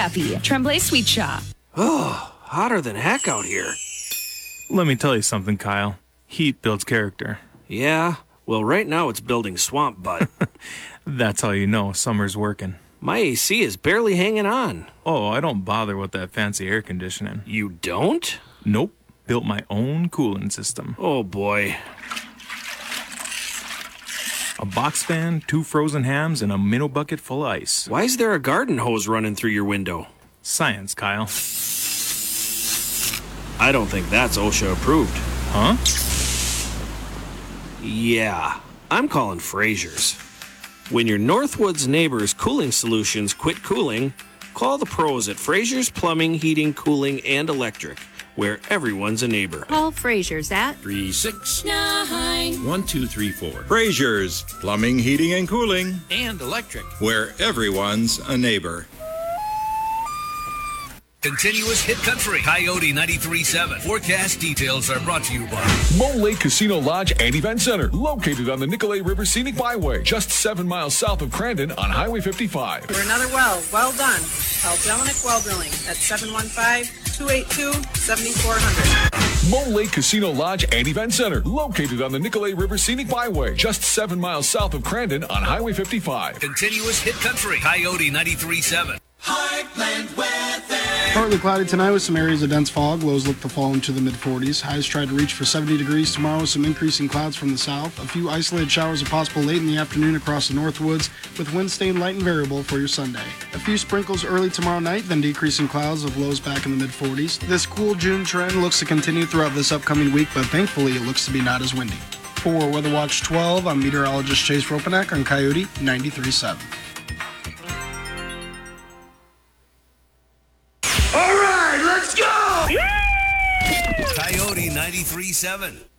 happy. Tremblay Sweet Shop. Oh, hotter than heck out here. Let me tell you something, Kyle. Heat builds character. Yeah, well, right now it's building swamp butt. That's how you know summer's working. My AC is barely hanging on. Oh, I don't bother with that fancy air conditioning. You don't? Nope. Built my own cooling system. Oh, boy. A box fan, 2 frozen hams, and a minnow bucket full of ice. Why is there a garden hose running through your window? Science, Kyle. I don't think that's OSHA approved. Huh? Yeah, I'm calling Fraser's. When your Northwoods neighbor's cooling solutions quit cooling, call the pros at Fraser's Plumbing, Heating, Cooling, and Electric, where everyone's a neighbor. Call Fraser's at 369-1234. Fraser's Plumbing, Heating, and Cooling, and Electric, where everyone's a neighbor. Continuous hit country, Coyote 93.7. Forecast details are brought to you by Mole Lake Casino Lodge and Event Center, located on the Nicolet River Scenic Byway, just 7 miles south of Crandon on Highway 55. For another well done. Call Delanick Well Drilling at 715-282-7400. Mole Lake Casino Lodge and Event Center, located on the Nicolet River Scenic Byway, just 7 miles south of Crandon on Highway 55. Continuous hit country, Coyote 93.7. Heartland weather. Partly cloudy tonight with some areas of dense fog. Lows look to fall into the mid-40s. Highs try to reach for 70 degrees tomorrow with some increasing clouds from the south. A few isolated showers are possible late in the afternoon across the Northwoods, with wind staying light and variable for your Sunday. A few sprinkles early tomorrow night, then decreasing clouds with lows back in the mid-40s. This cool June trend looks to continue throughout this upcoming week, but thankfully it looks to be not as windy. For Weather Watch 12, I'm meteorologist Chase Ropanek on Coyote 93.7. All right, let's go! Coyote 93.7.